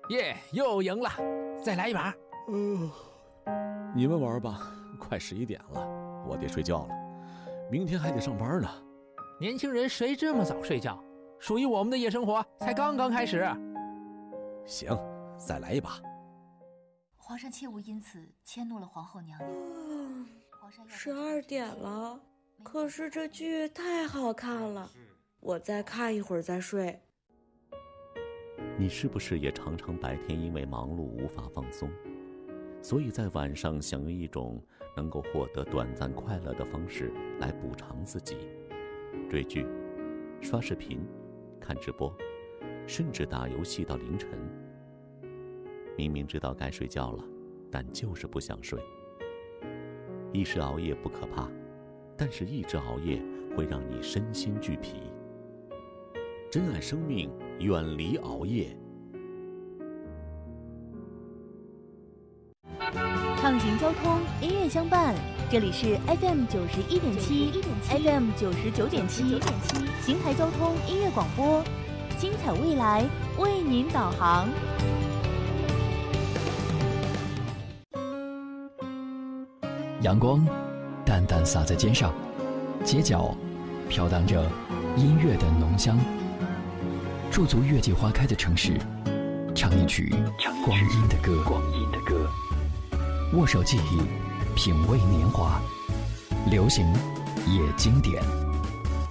耶，又赢了，再来一把。 你们玩吧，快11点了，我得睡觉了，明天还得上班呢。 年轻人谁这么早睡觉？属于我们的夜生活才刚刚开始。 行，再来一把。 皇上切勿因此迁怒了皇后娘娘。 12点了，可是这剧太好看了，我再看一会儿再睡。 你是不是也常常白天因为忙碌无法放松，所以在晚上想用一种能够获得短暂快乐的方式来补偿自己？追剧、刷视频、看直播，甚至打游戏到凌晨。明明知道该睡觉了，但就是不想睡。一时熬夜不可怕，但是一直熬夜会让你身心俱疲。珍爱生命，远离熬夜。 畅行交通，音乐相伴，这里是 FM 91.7 FM 99.7邢台交通音乐广播，精彩未来为您导航。 阳光淡淡洒在肩上，街角飘荡着音乐的浓香。驻足月季花开的城市，唱一曲光阴的歌。握手记忆，品味年华，流行也经典。